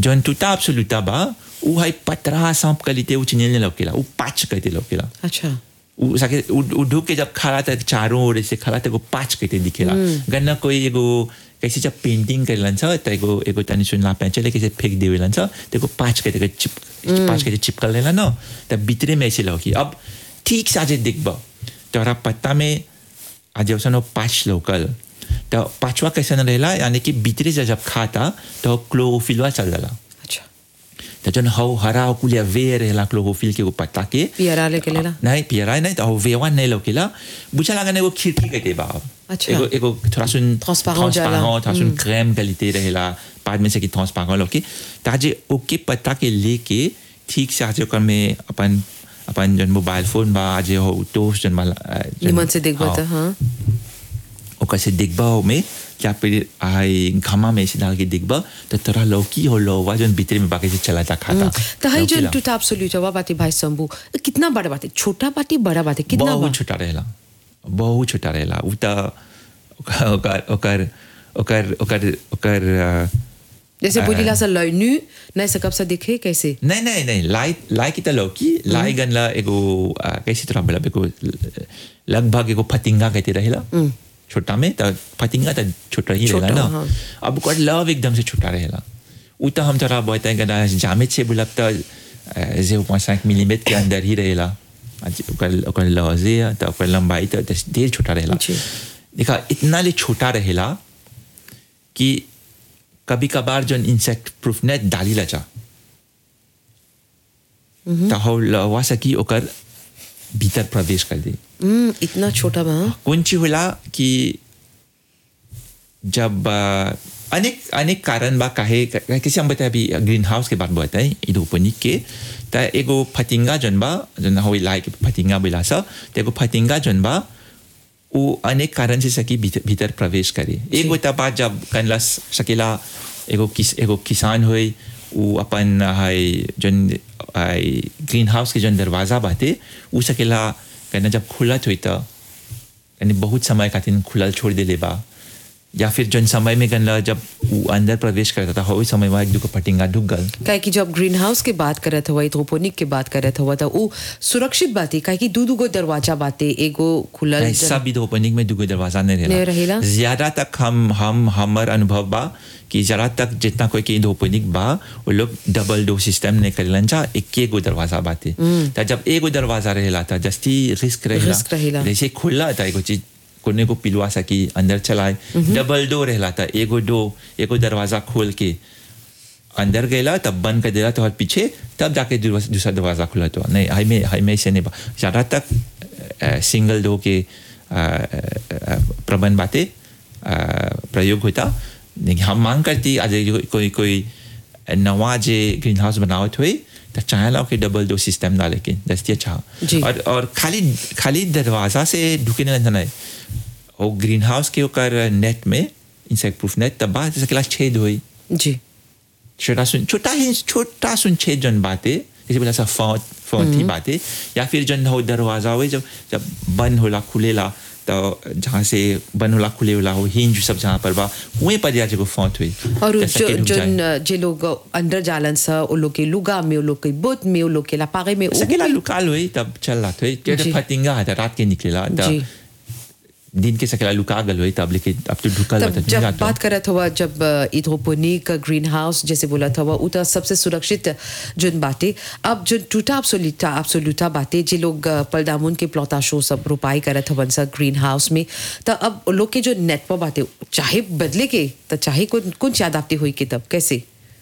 जौन टूटा एब्सोल्यूटा बा उ है पतरा सांप कलिते उ चिनेल लौकेला उ पाँच कहते लौकेला अच्छा उ सके उ ढुक के जब खड़ा था चारों ओर से खड़ा था को पाँच कहते दिखेला गन्ना कोई एगो कैसे जब पेंटिंग करेलन छ त एगो तनी सुन ला पेंचले कैसे फेंक देवेलन छ तेको पाँच कहते पाँच कहते चिपकल लेला न त भीतरे में ऐसे लौकी अब ठीक से आज देखबा तोरा पत्ता में आज उसनो पाँच लोकल तो पांचवा कैसे न रहेला यानी कि भीतरे से जब खाता तो क्लोरोफिलवा चल जाला अच्छा तो जन हाउ हरा कुलिया वे रहेला क्लोरोफिल के पत्ता के पियरा लेके लेला नहीं पियरा नहीं तो वेवा नहीं लोकेला बुझा लगा वो खिड़की कहते बा अच्छा एगो थोड़ा सुन ट्रांसपेरेंट जाला थोड़ा सुन क्रीम क्वालिटी रहेला बाद में से कि ट्रांसपेरेंट लोके ताजे ओके पत्ता के लेके ठीक से आज ओकर में अपन जन मोबाइल फोन बा आज हो टोस्ट जन निमन से देखबा त हां ओकर से देखबा में क्या फिर आई घामा में से डाल के देखबा तो तोरा लौकी हो लोवा जन भीतर में बाकी से चला जा खाता तो है जन टूटा एब्सोल्यूट वा बाती भाई शंभू कितना बड़ा बात है छोटा बाती बड़ा बात है कितना बहुत छोटा रहेला बहुत छोटा रहेला उ त ओकर ओकर ओकर ओकर जैसे बोलीला सा लयनु नहीं सकब सा देखे कैसे नहीं लाई की त लौकी लाई गनला एगो कैसे तरह बोला एगो लगभग एगो फतिंगा कहते रहेला छोटा में तो फतिंगा तो छोटा ही रहेला ना अब कोड लव एकदम से छोटा रहेला उ त हम तोरा बताए गना जामे छे बुलब त 0.5 मिलीमीटर के अंदर ही रहेला ओकर लौजे तो ओकर लंबाई तो ढेर छोटा रहेला देखा इतना ले छोटा रहेला कि कभी कभार जो इंसेक्ट प्रूफ नेट डाली ला जा तो हो लवा सकी ओकर भीतर प्रवेश कर दे इतना छोटा बा कौन ची होला कि जब अनेक कारण बा काहे किसी हम बताए अभी ग्रीन हाउस के बात बताए इधोपनिक के त एगो फतिंगा जन बा जन हो लाइक फतिंगा बिलासा त एगो फतिंगा जन बा वो अनेक कारण से सकी भीतर प्रवेश करे एगो त बात जब कनला सकेला एगो किसान होई वो अपन है जन ग्रीन हाउस के जन दरवाजा बाते उ सकेला कहना जब खुला हुई तो यानी बहुत समय खातिर खुला छोड़ दे ले बा या फिर जन समय में गनला जब वो अंदर प्रवेश करता था हो समय में एक दो फटिंगा ढुक गल काहे कि जब ग्रीन हाउस के बात करत हुआ हाइड्रोपोनिक के बात करत हुआ था वो सुरक्षित बात है काहे कि दो गो दरवाजा बाते एगो खुला सब हाइड्रोपोनिक में दो गो दरवाजा नहीं रहेला ज्यादा तक हम हमर अनुभव बा कि जरा तक जितना कोई के हाइड्रोपोनिक बा वो लोग डबल डोर सिस्टम नहीं करेलन जा एक गो दरवाजा बाते त जब एगो दरवाजा रहेला था जस्ती रिस्क रहेला जैसे खुला था एगो चीज कोने को पिलवा सकी अंदर चलाए डबल डोर रहला था एगो दरवाजा खोल के अंदर गया तब बंद कर देला तो पीछे तब जाके दूसरा दरवाजा खुला तो नहीं हाई में से नहीं ज़्यादा तक सिंगल डोर के प्रबंध बातें प्रयोग होता हम मांग करती आज कोई नवा जे ग्रीन हाउस बनावत हुए तो चाहेला कि डबल डोर सिस्टम डाले के दस्ती अच्छा और खाली दरवाजा से ढुके नहीं और ग्रीन हाउस के ओकर नेट में इंसेक्ट प्रूफ नेट तब बात सकेला छेद हुई जी छोटा सुन छेद जन बातें जैसे बोला सा फौती बातें या फिर जन हो दरवाजा हुए जब बंद होला खुलेला तो जहाँ से बंद होला खुले होला हो हिंज सब जहाँ पर बा वहीं पर जा को फौत हुई और जो लोग अंदर जालन सा वो लोग के लुगा में वो लोग के बोट में वो लोग के लापागे में सकेला लुकाल हुई तब चल रहा था जैसे फतिंगा था रात के निकलेला दिन के सकेला लुका गल हुई तब लेके अब तो ढुकल होता जब बात करत हुआ जब हाइड्रोपोनिक ग्रीन हाउस जैसे बोला था वो उता सबसे सुरक्षित जन बातें अब जो टूटा एब्सोल्यूटा बातें जे लोग पलदामुन के प्लॉटाशो सब रुपाई करत हवन सा ग्रीन हाउस में तो अब लोग के जो नेट पर बातें चाहे बदले के तो चाहे कौन याद आपती हुई के तब कैसे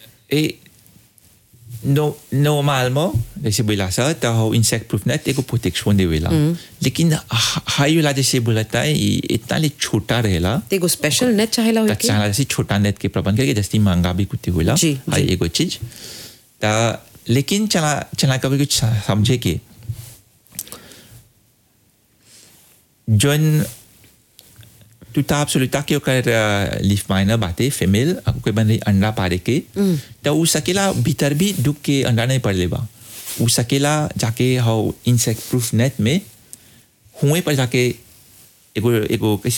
normalement जैसे बोला सा तो हो इंसेक्ट प्रूफ नेट एको प्रोटेक्शन देवेला लेकिन हाई वाला जैसे बोलता है इतना ले छोटा रहेला एको स्पेशल नेट चाहेला होके चाहेला जैसे छोटा नेट के प्रबंध करके जस्ती महंगा भी कुछ होला हाई एको चीज ता लेकिन चला कभी कुछ समझे के जोन टूटा एब्सोल्यूटा के ओकर लीफ माइनर बातें फीमेल कोई बन रही अंडा पारे के तो उ सकेला भीतर भी ढुक के अंडा नहीं पड़ लेबा उ सकेला जाके हो इंसेक्ट प्रूफ नेट में हुए पर जाके एगो कैसे